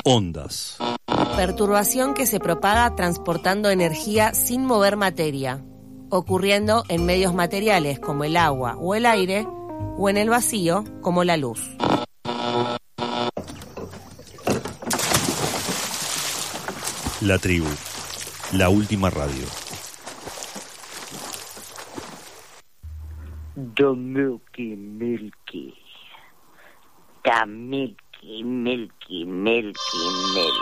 Ondas. Perturbación que se propaga transportando energía sin mover materia, ocurriendo en medios materiales como el agua o el aire, o en el vacío como la luz. La tribu, la última radio. The Milky Milky. The Milky Milky Milky Milky.